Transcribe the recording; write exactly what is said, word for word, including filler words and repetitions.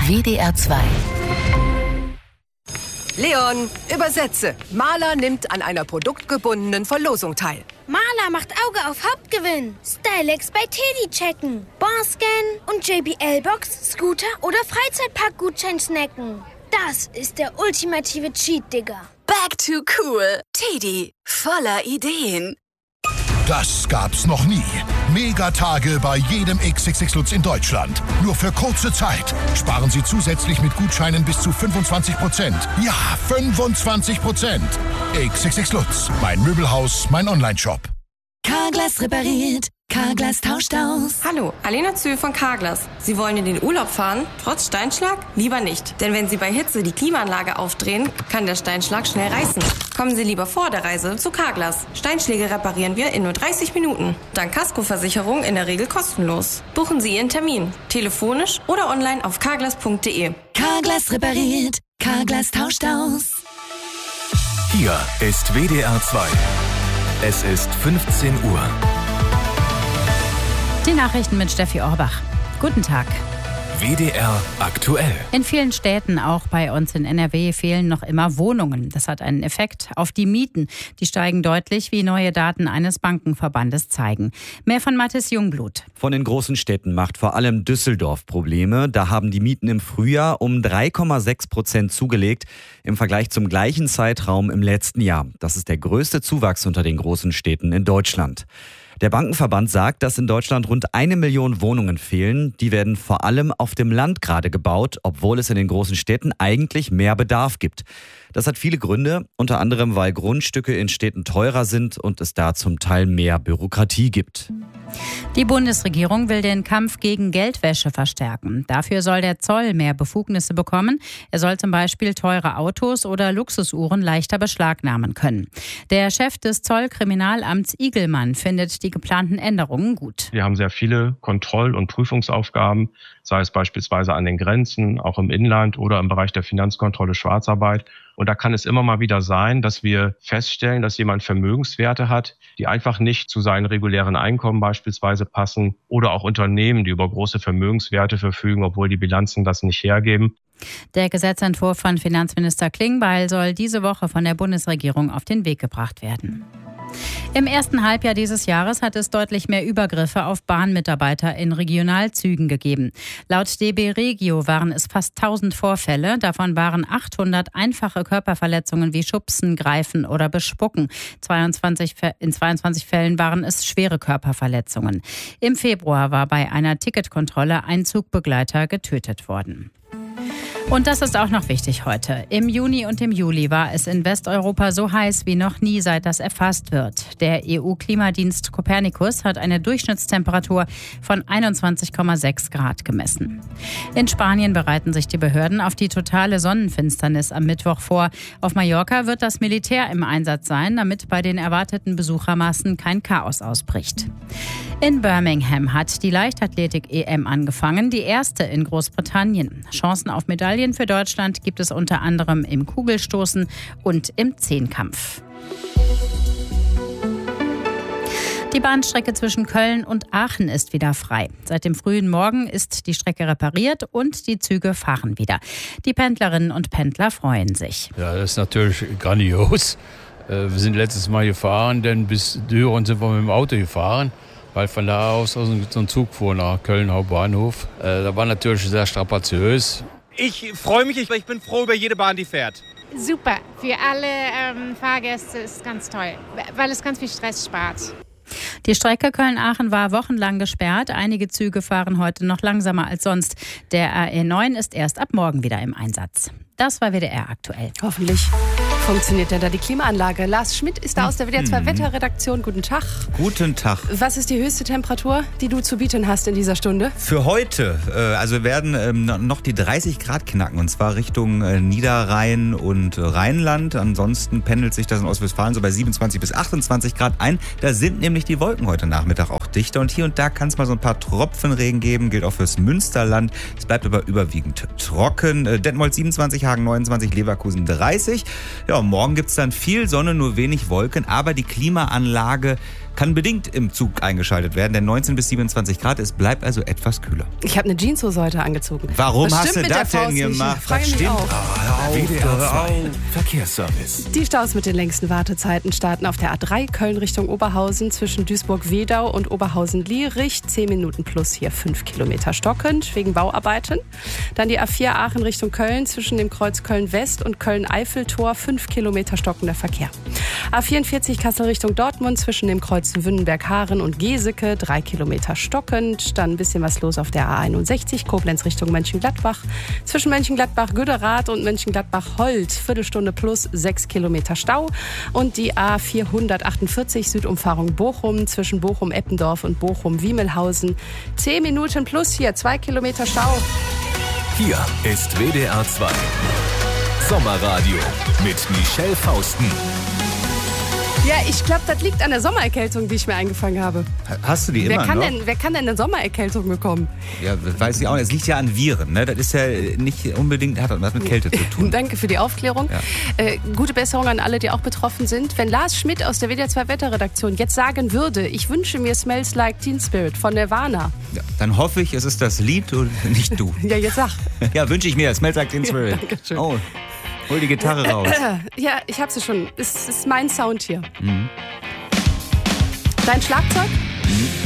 W D R zwei. Leon, übersetze. Maler nimmt an einer produktgebundenen Verlosung teil. Maler macht Auge auf Hauptgewinn. Stylex bei Teddy checken. Barscan und J B L-Box, Scooter oder Freizeitpark-Gutschein snacken. Das ist der ultimative Cheat, Digga. Back to cool. Teddy, voller Ideen. Das gab's noch nie. Megatage bei jedem X X X Lutz in Deutschland. Nur für kurze Zeit. Sparen Sie zusätzlich mit Gutscheinen bis zu fünfundzwanzig Prozent. Ja, fünfundzwanzig Prozent. X X X Lutz. Mein Möbelhaus, mein Onlineshop. Carglass repariert. Carglass tauscht aus. Hallo, Alena Zühl von Carglass. Sie wollen in den Urlaub fahren, trotz Steinschlag? Lieber nicht. Denn wenn Sie bei Hitze die Klimaanlage aufdrehen, kann der Steinschlag schnell reißen. Kommen Sie lieber vor der Reise zu Carglass. Steinschläge reparieren wir in nur dreißig Minuten. Dank Kaskoversicherung in der Regel kostenlos. Buchen Sie Ihren Termin. Telefonisch oder online auf carglass punkt de. Carglass repariert. Carglass tauscht aus. Hier ist W D R zwei. Es ist fünfzehn Uhr. Die Nachrichten mit Steffi Orbach. Guten Tag. W D R aktuell. In vielen Städten, auch bei uns in N R W, fehlen noch immer Wohnungen. Das hat einen Effekt auf die Mieten. Die steigen deutlich, wie neue Daten eines Bankenverbandes zeigen. Mehr von Mathis Jungblut. Von den großen Städten macht vor allem Düsseldorf Probleme. Da haben die Mieten im Frühjahr um drei Komma sechs Prozent zugelegt im Vergleich zum gleichen Zeitraum im letzten Jahr. Das ist der größte Zuwachs unter den großen Städten in Deutschland. Der Bankenverband sagt, dass in Deutschland rund eine Million Wohnungen fehlen. Die werden vor allem auf dem Land gerade gebaut, obwohl es in den großen Städten eigentlich mehr Bedarf gibt. Das hat viele Gründe, unter anderem, weil Grundstücke in Städten teurer sind und es da zum Teil mehr Bürokratie gibt. Die Bundesregierung will den Kampf gegen Geldwäsche verstärken. Dafür soll der Zoll mehr Befugnisse bekommen. Er soll zum Beispiel teure Autos oder Luxusuhren leichter beschlagnahmen können. Der Chef des Zollkriminalamts Igelmann findet die geplanten Änderungen gut. Wir haben sehr viele Kontroll- und Prüfungsaufgaben, sei es beispielsweise an den Grenzen, auch im Inland oder im Bereich der Finanzkontrolle Schwarzarbeit. Und da kann es immer mal wieder sein, dass wir feststellen, dass jemand Vermögenswerte hat, die einfach nicht zu seinen regulären Einkommen beispielsweise passen, oder auch Unternehmen, die über große Vermögenswerte verfügen, obwohl die Bilanzen das nicht hergeben. Der Gesetzentwurf von Finanzminister Klingbeil soll diese Woche von der Bundesregierung auf den Weg gebracht werden. Im ersten Halbjahr dieses Jahres hat es deutlich mehr Übergriffe auf Bahnmitarbeiter in Regionalzügen gegeben. Laut D B Regio waren es fast tausend Vorfälle. Davon waren achthundert einfache Körperverletzungen wie Schubsen, Greifen oder Bespucken. zweiundzwanzig, in zweiundzwanzig Fällen waren es schwere Körperverletzungen. Im Februar war bei einer Ticketkontrolle ein Zugbegleiter getötet worden. Und das ist auch noch wichtig heute. Im Juni und im Juli war es in Westeuropa so heiß wie noch nie, seit das erfasst wird. Der E U-Klimadienst Copernicus hat eine Durchschnittstemperatur von einundzwanzig Komma sechs Grad gemessen. In Spanien bereiten sich die Behörden auf die totale Sonnenfinsternis am Mittwoch vor. Auf Mallorca wird das Militär im Einsatz sein, damit bei den erwarteten Besuchermassen kein Chaos ausbricht. In Birmingham hat die Leichtathletik-E M angefangen, die erste in Großbritannien. Chancen auf Medaillen für Deutschland gibt es unter anderem im Kugelstoßen und im Zehnkampf. Die Bahnstrecke zwischen Köln und Aachen ist wieder frei. Seit dem frühen Morgen ist die Strecke repariert und die Züge fahren wieder. Die Pendlerinnen und Pendler freuen sich. Ja, das ist natürlich grandios. Wir sind letztes Mal gefahren, denn bis Düren sind wir mit dem Auto gefahren, weil von da aus so ein Zug fuhr nach Köln Hauptbahnhof. Da war natürlich sehr strapaziös. Ich freue mich, ich bin froh über jede Bahn, die fährt. Super, für alle ähm, Fahrgäste ist es ganz toll, weil es ganz viel Stress spart. Die Strecke Köln-Aachen war wochenlang gesperrt. Einige Züge fahren heute noch langsamer als sonst. Der R E neun ist erst ab morgen wieder im Einsatz. Das war W D R aktuell. Hoffentlich funktioniert denn da die Klimaanlage. Lars Schmidt ist da aus der W D R zwei hm. Wetterredaktion. Guten Tag. Guten Tag. Was ist die höchste Temperatur, die du zu bieten hast in dieser Stunde? Für heute, äh, also wir werden ähm, noch die dreißig Grad knacken, und zwar Richtung äh, Niederrhein und Rheinland. Ansonsten pendelt sich das in Ostwestfalen so bei siebenundzwanzig bis achtundzwanzig Grad ein. Da sind nämlich die Wolken heute Nachmittag auch dichter, und hier und da kann es mal so ein paar Tropfenregen geben, gilt auch fürs Münsterland. Es bleibt aber überwiegend trocken. Äh, Detmold siebenundzwanzig, Hagen neunundzwanzig, Leverkusen dreißig. Ja, morgen gibt es dann viel Sonne, nur wenig Wolken, aber die Klimaanlage kann bedingt im Zug eingeschaltet werden, denn neunzehn bis siebenundzwanzig Grad, es bleibt also etwas kühler. Ich habe eine Jeanshose heute angezogen. Warum Was hast stimmt du mit das der denn Faust gemacht? nicht? Frage Was mich stimmt? auch. Oh, hör auf, W D R hör zwei auf. Verkehrsservice. Die Staus mit den längsten Wartezeiten starten auf der A drei Köln Richtung Oberhausen zwischen Duisburg-Wedau und Oberhausen-Lierich. zehn Minuten plus hier fünf Kilometer stockend wegen Bauarbeiten. Dann die A vier Aachen Richtung Köln zwischen dem Kreuz Köln-West und Köln-Eiffeltor. fünf Kilometer stockender Verkehr. A vierundvierzig Kassel Richtung Dortmund zwischen dem Kreuz Wünnenberg-Haaren und Geseke. drei Kilometer stockend. Dann ein bisschen was los auf der A einundsechzig Koblenz Richtung Mönchengladbach. Zwischen Mönchengladbach-Güderath und Mönchengladbach-Holt. Viertelstunde plus sechs Kilometer Stau. Und die A vierhundertachtundvierzig Südumfahrung Bochum zwischen Bochum-Eppendorf und Bochum-Wiemelhausen. zehn Minuten plus hier, zwei Kilometer Stau. Hier ist W D R zwei. Sommerradio mit Michelle Fausten. Ja, ich glaube, das liegt an der Sommererkältung, die ich mir eingefangen habe. Hast du die Wer immer kann, noch? denn, wer kann denn eine Sommererkältung bekommen? Ja, das weiß ich auch nicht. Es liegt ja an Viren. Ne? Das ist ja nicht unbedingt, hat was mit Kälte zu tun. Danke für die Aufklärung. Ja. Äh, gute Besserung an alle, die auch betroffen sind. Wenn Lars Schmidt aus der W D R zwei Wetterredaktion jetzt sagen würde, ich wünsche mir Smells Like Teen Spirit von Nirvana. Ja, dann hoffe ich, es ist das Lied und nicht du. Ja, jetzt sag. Ja, wünsche ich mir. Smells Like Teen Spirit. Ja, danke schön. Oh, hol die Gitarre raus. Ja, ich hab sie schon. Es ist mein Sound hier. Mhm. Dein Schlagzeug? Mhm.